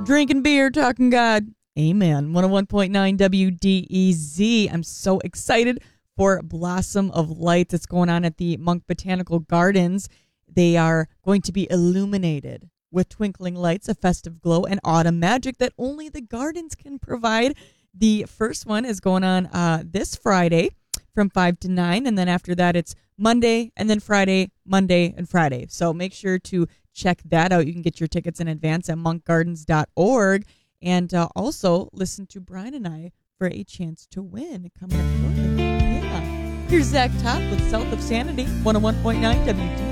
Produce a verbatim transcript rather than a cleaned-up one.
Drinking beer, talking God. Amen. one oh one point nine W D E Z. I'm so excited for Blossom of Lights. It's going on at the Monk Botanical Gardens. They are going to be illuminated with twinkling lights, a festive glow, and autumn magic that only the gardens can provide. The first one is going on uh, this Friday from five to nine, and then after that it's Monday, and then Friday, Monday, and Friday. So make sure to check that out. You can get your tickets in advance at monk gardens dot org, and uh, also listen to Brian and I for a chance to win coming up shortly. Yeah. Here's Zach Top with South of Sanity, one oh one point nine W D E Z.